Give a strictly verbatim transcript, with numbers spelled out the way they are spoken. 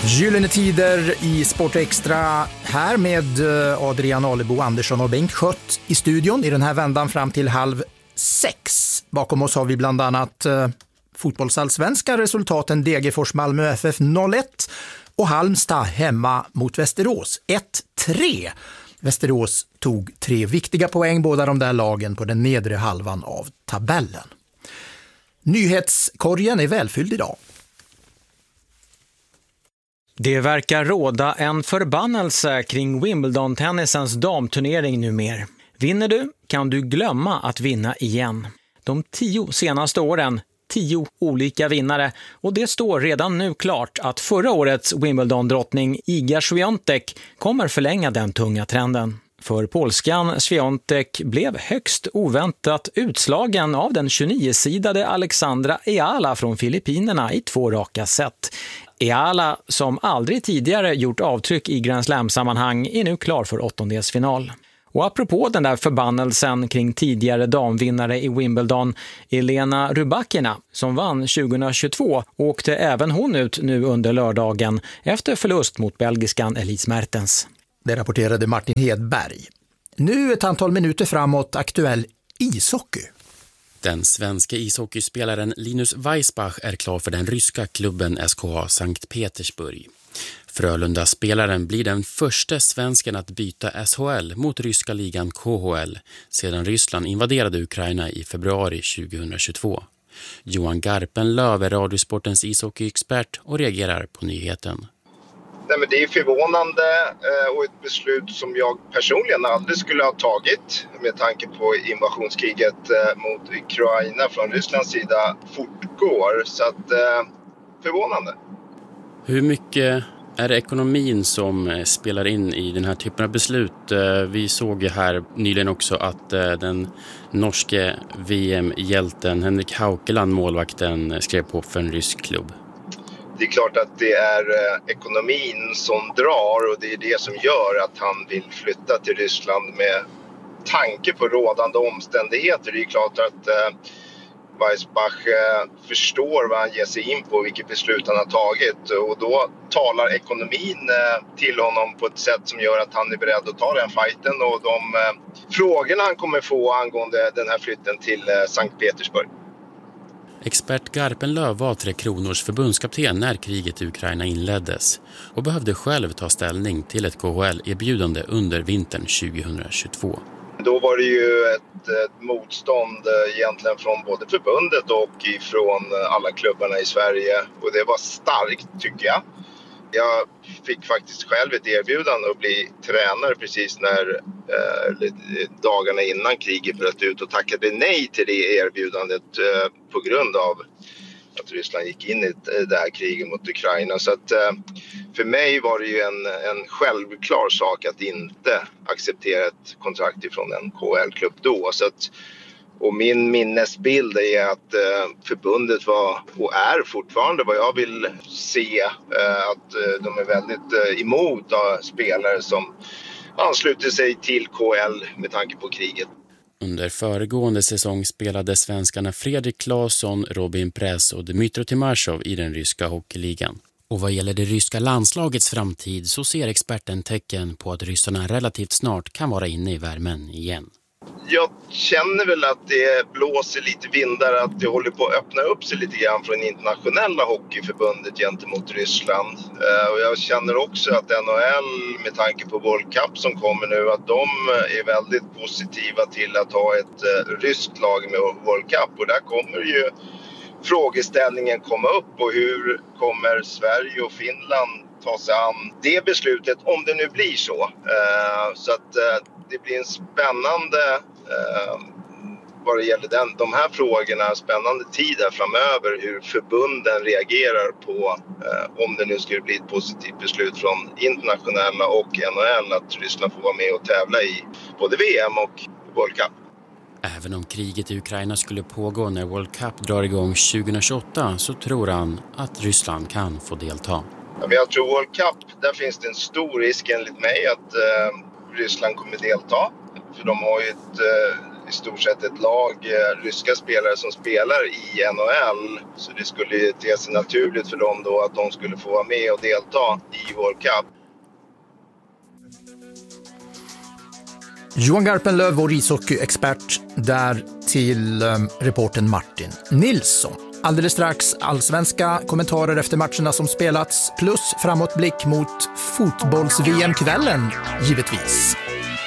Gyllene tider i Sport Extra här med Adrian Alebo Andersson och Bengt Schött i studion i den här vändan fram till halv sex. Bakom oss har vi bland annat eh, fotbollsallsvenska resultaten Degerfors Malmö F F noll ett och Halmstad hemma mot Västerås ett tre. Västerås tog tre viktiga poäng, båda de där lagen på den nedre halvan av tabellen. Nyhetskorgen är välfylld idag. Det verkar råda en förbannelse kring Wimbledon-tennisens damturnering numer. Vinner du kan du glömma att vinna igen. De tio senaste åren, tio olika vinnare, och det står redan nu klart att förra årets Wimbledon-drottning Iga Swiatek kommer förlänga den tunga trenden. För polskan Swiatek blev högst oväntat utslagen av den tjugonio-sidade Alexandra Eala från Filippinerna i två raka set. Eala, som aldrig tidigare gjort avtryck i Grand Slam-sammanhang, är nu klar för åttondelsfinal. Och apropå den där förbannelsen kring tidigare damvinnare i Wimbledon, Elena Rybakina, som vann tjugohundratjugotvå, åkte även hon ut nu under lördagen efter förlust mot belgiskan Elise Mertens. Det rapporterade Martin Hedberg. Nu ett antal minuter framåt aktuell ishockey. Den svenska ishockeyspelaren Linus Weissbach är klar för den ryska klubben S K A Sankt Petersburg. Frölunda-spelaren blir den första svensken att byta S H L mot ryska ligan K H L sedan Ryssland invaderade Ukraina i februari tjugohundratjugotvå. Johan Garpenlöv är Radiosportens ishockeyexpert och reagerar på nyheten. Nej, men det är förvånande och ett beslut som jag personligen aldrig skulle ha tagit med tanke på invasionskriget mot Ukraina från Rysslands sida fortgår. Så att, förvånande. Hur mycket är det ekonomin som spelar in i den här typen av beslut? Vi såg ju här nyligen också att den norske V M-hjälten Henrik Haukeland, målvakten, skrev på för en rysk klubb. Det är klart att det är ekonomin som drar och det är det som gör att han vill flytta till Ryssland med tanke på rådande omständigheter. Det är klart att Weissbach förstår vad han ger sig in på, vilket beslut han har tagit, och då talar ekonomin till honom på ett sätt som gör att han är beredd att ta den fighten och de frågorna han kommer få angående den här flytten till Sankt Petersburg. Expert Garpenlöv var Tre Kronors förbundskapten när kriget i Ukraina inleddes och behövde själv ta ställning till ett K H L-erbjudande under vintern tjugohundratjugotvå. Då var det ju ett, ett motstånd egentligen från både förbundet och från alla klubbarna i Sverige, och det var starkt tycker jag. Jag fick faktiskt själv ett erbjudande att bli tränare precis när eh, dagarna innan kriget bröt ut och tackade nej till det erbjudandet eh, på grund av att Ryssland gick in i det här kriget mot Ukraina. Så att, eh, för mig var det ju en, en självklar sak att inte acceptera ett kontrakt ifrån en K H L-klubb då. Så att, och min minnesbild är att eh, förbundet var och är fortfarande vad jag vill se, eh, att eh, de är väldigt eh, emot eh, spelare som ansluter sig till K H L med tanke på kriget. Under föregående säsong spelade svenskarna Fredrik Claesson, Robin Press och Dmytro Timashov i den ryska hockeyligan. Och vad gäller det ryska landslagets framtid så ser experten tecken på att ryssarna relativt snart kan vara inne i värmen igen. Jag känner väl att det blåser lite vindar, att det håller på att öppna upp sig lite grann från internationella hockeyförbundet gentemot Ryssland. Och jag känner också att N H L med tanke på World Cup som kommer nu, att de är väldigt positiva till att ha ett ryskt lag med World Cup. Och där kommer ju frågeställningen komma upp, och hur kommer Sverige och Finland ta sig an det beslutet om det nu blir så. Så att det blir en spännande eh, vad det gäller den, de här frågorna, spännande tid här framöver, hur förbunden reagerar på eh, om det nu skulle bli ett positivt beslut från internationella och N H L att Ryssland får vara med och tävla i både V M och World Cup. Även om kriget i Ukraina skulle pågå när World Cup drar igång tjugohundratjugoåtta så tror han att Ryssland kan få delta. Ja, men jag tror World Cup, där finns det en stor risk enligt mig att eh, Ryssland kommer delta. För de har ju ett eh, i stort sett ett lag ryska spelare som spelar i N H L. Så det skulle ju te sig naturligt för dem då att de skulle få vara med och delta i World Cup. Johan Garpenlöv, vår ishockeyexpert, där till um, reporten Martin Nilsson. Alldeles strax allsvenska kommentarer efter matcherna som spelats plus framåtblick mot fotbolls-V M-kvällen givetvis.